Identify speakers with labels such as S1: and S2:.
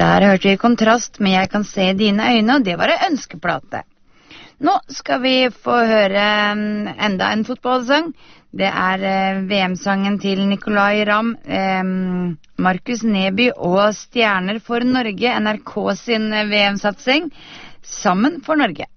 S1: Der hørte vi Kontrast med Jeg kan se i dine øyne, og det var en ønskeplate. Nå skal vi få høre enda en fotballsang. Det VM-sangen til Nicolai Ramm, Markus Neby og Stjerner for Norge, NRK sin VM-satsing, Sammen for Norge.